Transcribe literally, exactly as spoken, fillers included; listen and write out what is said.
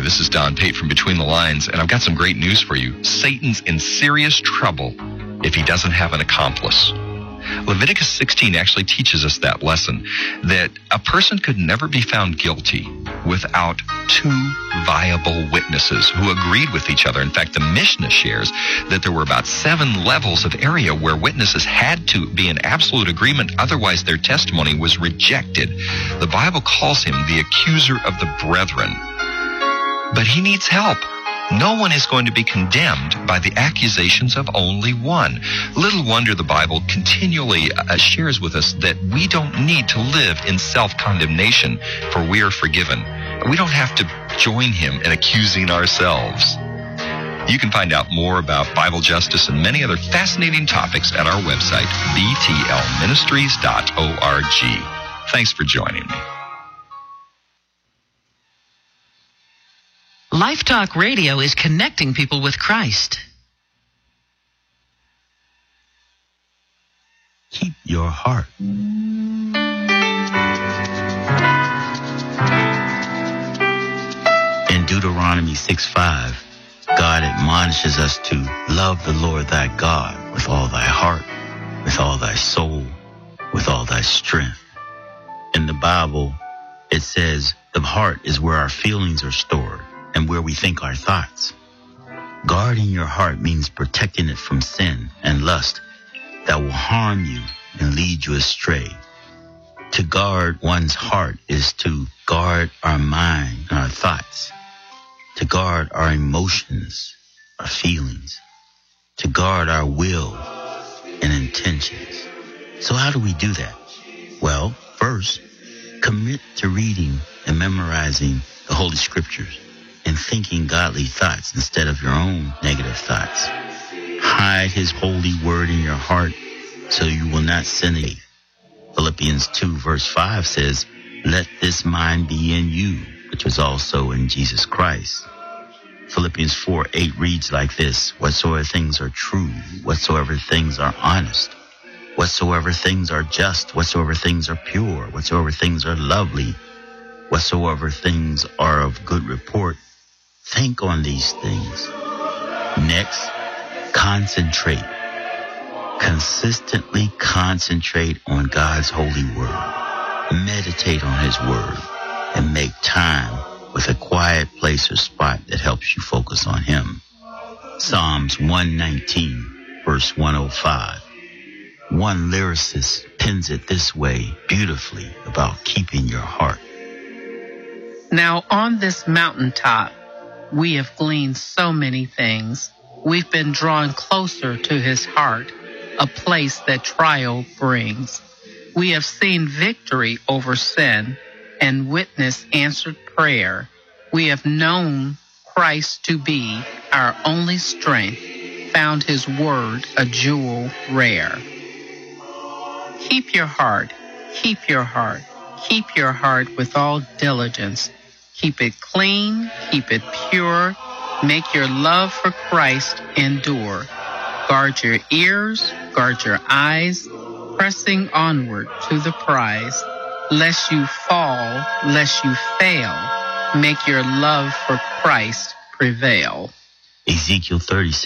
this is Don Pate from Between the Lines, and I've got some great news for you. Satan's in serious trouble if he doesn't have an accomplice. Leviticus sixteen actually teaches us that lesson, that a person could never be found guilty without two viable witnesses who agreed with each other. In fact, the Mishnah shares that there were about seven levels of area where witnesses had to be in absolute agreement, otherwise their testimony was rejected. The Bible calls him the accuser of the brethren. But he needs help. No one is going to be condemned by the accusations of only one. Little wonder the Bible continually uh, shares with us that we don't need to live in self-condemnation, for we are forgiven. We don't have to join him in accusing ourselves. You can find out more about Bible justice and many other fascinating topics at our website, b t l ministries dot org. Thanks for joining me. Life Talk Radio is connecting people with Christ. Keep your heart. In Deuteronomy six five, God admonishes us to love the Lord thy God with all thy heart, with all thy soul, with all thy strength. In the Bible, it says the heart is where our feelings are stored and where we think our thoughts. Guarding your heart means protecting it from sin and lust that will harm you and lead you astray. To guard one's heart is to guard our mind and our thoughts, to guard our emotions, our feelings, to guard our will and intentions. So how do we do that? Well, first, commit to reading and memorizing the Holy Scriptures and thinking godly thoughts instead of your own negative thoughts. Hide his holy word in your heart so you will not sin again. Philippians two verse five says, let this mind be in you, which was also in Jesus Christ. Philippians four eight reads like this, whatsoever things are true, whatsoever things are honest, whatsoever things are just, whatsoever things are pure, whatsoever things are lovely, whatsoever things are of good report, think on these things. Next, concentrate. Consistently concentrate on God's holy word. Meditate on his word and make time with a quiet place or spot that helps you focus on him. Psalms one nineteen, verse one oh five. One lyricist pens it this way beautifully about keeping your heart. Now on this mountaintop, we have gleaned so many things. We've been drawn closer to his heart, a place that trial brings. We have seen victory over sin and witnessed answered prayer. We have known Christ to be our only strength, found his word a jewel rare. Keep your heart, keep your heart, keep your heart with all diligence. Keep it clean, keep it pure, make your love for Christ endure. Guard your ears, guard your eyes, pressing onward to the prize. Lest you fall, lest you fail, make your love for Christ prevail. Ezekiel thirty-six